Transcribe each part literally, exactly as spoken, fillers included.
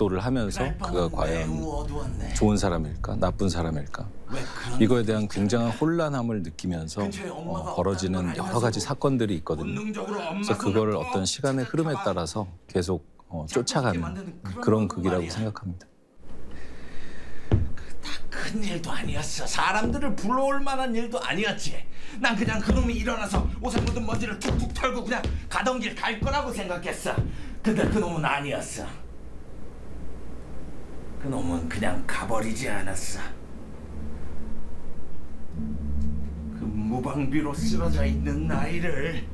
복도를 하면서 그가 과연 좋은 사람일까, 나쁜 사람일까, 이거에 대한 굉장한 혼란함을 느끼면서 어, 벌어지는 여러 가지 사건들이 있거든요. 그래서 그거를 어떤 시간의 흐름에 따라서 계속 어, 쫓아가는 그런 극이라고 생각합니다. 큰 일도 아니었어. 사람들을 불러올 만한 일도 아니었지. 난 그냥 그놈이 일어나서 옷에 묻은 먼지를 툭툭 털고 그냥 가던 길 갈 거라고 생각했어. 근데 그놈은 아니었어. 그놈은 그냥 가버리지 않았어. 그 무방비로 쓰러져 있는 아이를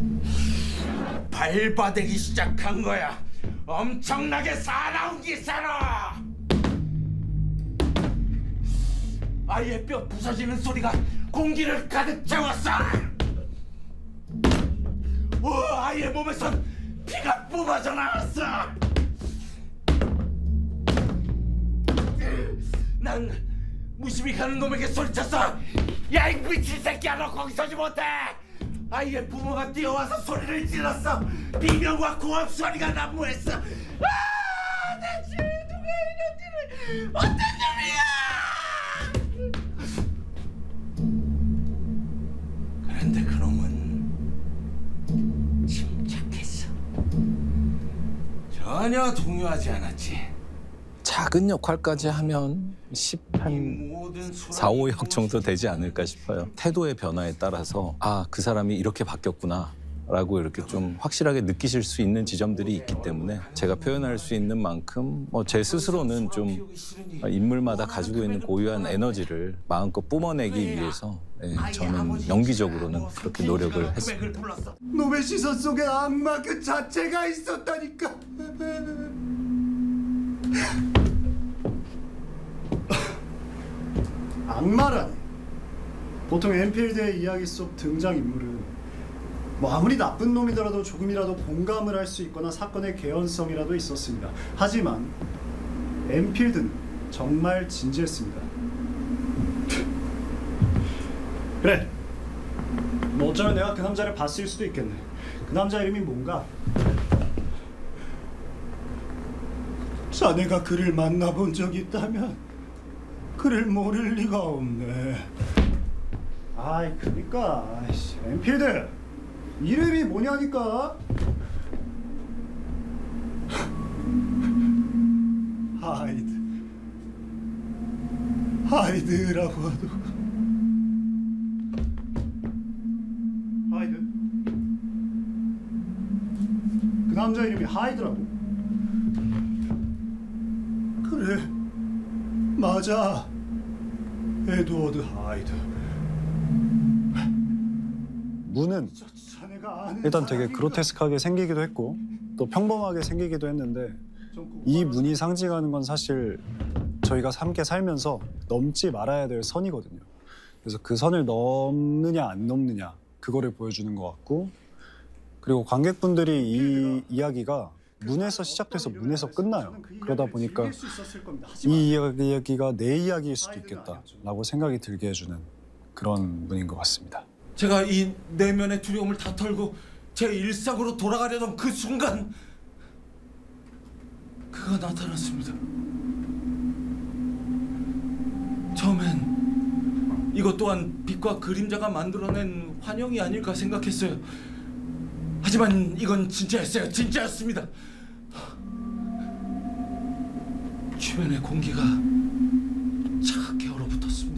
발바대기 시작한 거야. 엄청나게 사나운 기사로. 아이의 뼈 부서지는 소리가 공기를 가득 채웠어. 오, 아이의 몸에선 피가 뿜어져 나왔어. 난 무심히 가는 놈에게 소리쳤어. 야, 이 미친 새끼야, 너 거기 서지 못해. 아이의 부모가 뛰어와서 소리를 질렀어. 비명과 고함 소리가 난무했어. 아, 대체 누가 이런지를. 어떤 놈이야. 그런데 그놈은 침착했어. 전혀 동요하지 않았지. 작은 역할까지 하면 십 한 사, 오 역 정도 되지 않을까 싶어요. 태도의 변화에 따라서 아, 그 사람이 이렇게 바뀌었구나 라고 이렇게 좀 확실하게 느끼실 수 있는 지점들이 있기 때문에 제가 표현할 수 있는 만큼 뭐 제 스스로는 좀 인물마다 가지고 있는 고유한 에너지를 마음껏 뿜어내기 위해서 예, 저는 연기적으로는 그렇게 노력을 했습니다. 놈의 시선 속에 악마 그 자체가 있었다니까. 악마라니. 보통 엔필드의 이야기 속 등장인물은 뭐 아무리 나쁜 놈이더라도 조금이라도 공감을 할 수 있거나 사건의 개연성이라도 있었습니다. 하지만 엔필드는 정말 진지했습니다. 그래, 뭐 어쩌면 내가 그 남자를 봤을 수도 있겠네. 그 남자 이름이 뭔가? 자네가 그를 만나본 적이 있다면 그를 모를 리가 없네. 아이, 그니까 엔필드 이름이 뭐냐니까. 하이드. 하이드라고 하도. 하이드? 그 남자 이름이 하이드라고? 그래, 맞아. 에드워드 하이드. 문은 일단 되게 그로테스크하게 생기기도 했고 또 평범하게 생기기도 했는데 이 문이 상징하는 건 사실 저희가 함께 살면서 넘지 말아야 될 선이거든요. 그래서 그 선을 넘느냐 안 넘느냐 그거를 보여주는 것 같고, 그리고 관객분들이 이 이야기가 문에서 시작돼서 문에서 끝나요. 그러다 보니까 이 이야기가 내 이야기일 수도 있겠다라고 생각이 들게 해주는 그런 문인 것 같습니다. 제가 이 내면의 두려움을 다 털고 제 일상으로 돌아가려던 그 순간 그가 나타났습니다. 처음엔 이것 또한 빛과 그림자가 만들어낸 환영이 아닐까 생각했어요. 하지만 이건 진짜였어요. 진짜였습니다. 주변의 공기가 차갑게 얼어붙었습니다.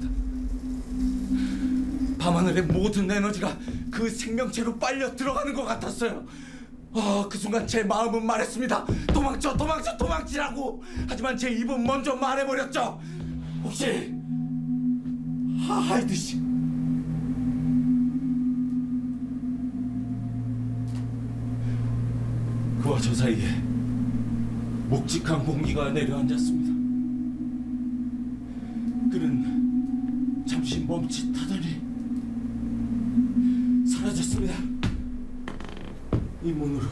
밤하늘의 모든 에너지가 그 생명체로 빨려 들어가는 것 같았어요. 아, 그 순간 제 마음은 말했습니다. 도망쳐, 도망쳐, 도망치라고. 하지만 제 입은 먼저 말해버렸죠. 혹시 하이드 씨, 그와 저 사이에 묵직한 공기가 내려앉았습니다. 그는 잠시 멈칫하더니 사라졌습니다. 이 문으로.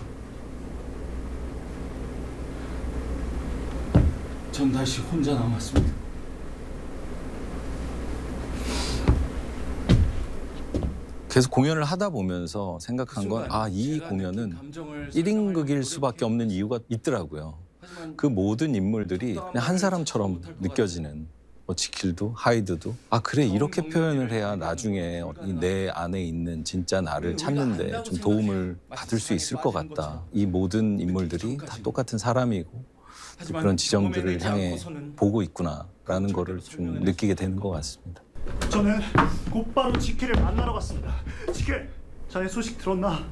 전 다시 혼자 남았습니다. 계속 공연을 하다 보면서 생각한 건 아, 이 공연은 일 인극일 수밖에 없는 이유가 있더라고요. 그 모든 인물들이 그냥 한 사람처럼 느껴지는 뭐 지킬도 하이드도 아 그래 이렇게 표현을 해야 나중에 내 안에 있는 진짜 나를 찾는데 좀 도움을 받을 수 있을 것 같다. 이 모든 인물들이 다 똑같은 사람이고 그런 지점들을 향해 보고 있구나라는 거를 좀 느끼게 되는 것 같습니다. 저는 곧바로 지킬을 만나러 갔습니다. 지킬, 자네 소식 들었나?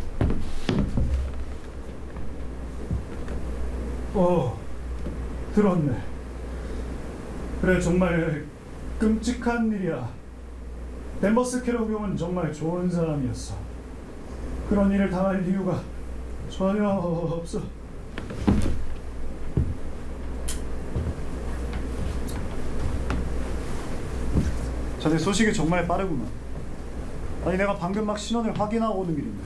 어, 들었네. 그래, 정말 끔찍한 일이야. 댄버스 캐로경은 정말 좋은 사람이었어. 그런 일을 당할 이유가 전혀 없어. 자네 소식이 정말 빠르구나. 아니 내가 방금 막 신원을 확인하고 오는 길인데.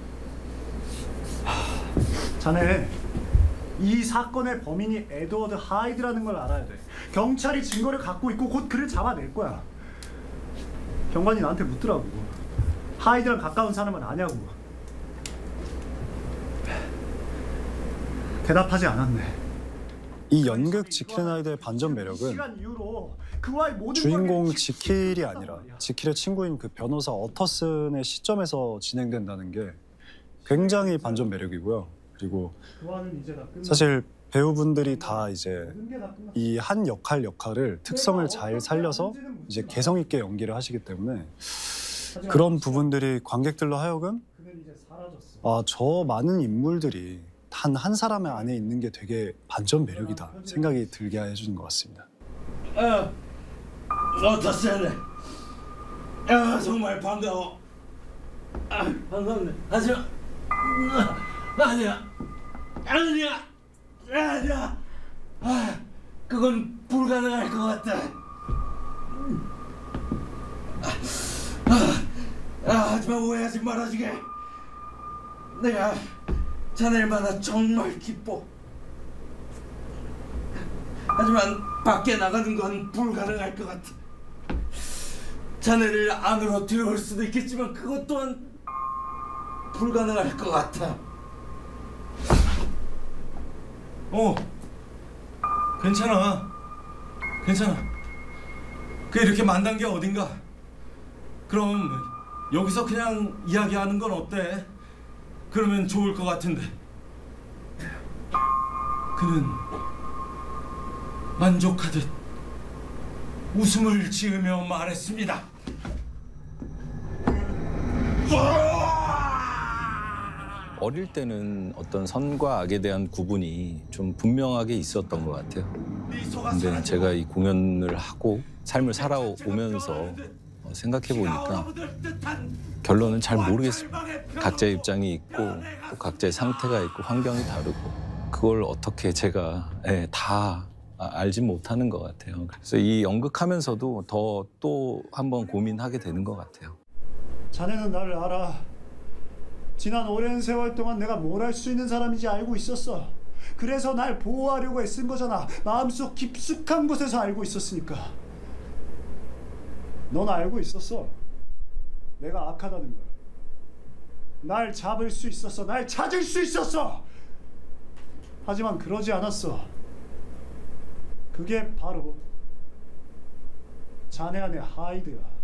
하, 자네 이 사건의 범인이 에드워드 하이드라는 걸 알아야 돼. 경찰이 증거를 갖고 있고 곧 그를 잡아낼 거야. 경관이 나한테 묻더라고. 하이드랑 가까운 사람은 아냐고. 대답하지 않았네. 이 연극 지킬의 나이드의 반전 매력은 주인공 지킬이 아니라 지킬의 친구인 그 변호사 어터슨의 시점에서 진행된다는 게 굉장히 반전 매력이고요. 그리고 사실 배우분들이 다 이제 이 한 역할 역할을 특성을 잘 살려서 이제 개성 있게 연기를 하시기 때문에 그런 부분들이 관객들로 하여금 아, 저 많은 인물들이 단 한 사람 안에 있는 게 되게 반전 매력이다 생각이 들게 해주는 것 같습니다. 아, 어떠세요? 아, 정말 반가워. 아, 반갑네. 하지만 아니야, 아니야, 아니야. 아, 그건 불가능할 것 같다. 아, 아, 하지만 오해하지 말아주게. 내가 자네를 만나 정말 기뻐. 하지만 밖에 나가는 건 불가능할 것 같아. 자네를 안으로 들어올 수도 있겠지만 그것 또한 불가능할 것 같아. 어, 괜찮아. 괜찮아. 그 이렇게 만난 게 어딘가. 그럼 여기서 그냥 이야기하는 건 어때? 그러면 좋을 것 같은데. 그는 만족하듯 웃음을 지으며 말했습니다. 어릴 때는 어떤 선과 악에 대한 구분이 좀 분명하게 있었던 것 같아요. 근데 제가 이 공연을 하고 삶을 살아오면서 생각해 보니까 결론은 잘 모르겠어요. 각자의 입장이 있고 또 각자의 상태가 있고 환경이 다르고 그걸 어떻게 제가 예, 다 알진 못하는 것 같아요. 그래서 이 연극하면서도 더 또 한번 고민하게 되는 것 같아요. 자네는 나를 알아. 지난 오랜 세월 동안 내가 뭘 할 수 있는 사람인지 알고 있었어. 그래서 날 보호하려고 애쓴 거잖아. 마음속 깊숙한 곳에서 알고 있었으니까. 넌 알고 있었어. 내가 악하다는 걸. 날 잡을 수 있었어. 날 찾을 수 있었어. 하지만 그러지 않았어. 그게 바로 자네 안의 하이드야.